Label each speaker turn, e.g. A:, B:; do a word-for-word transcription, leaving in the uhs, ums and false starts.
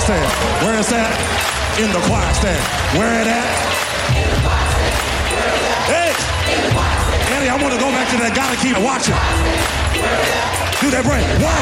A: stand. Where is that? In the choir stand. Where it at? Hey! Eddie, I want to go back to that. Gotta keep watching. Do that break. One.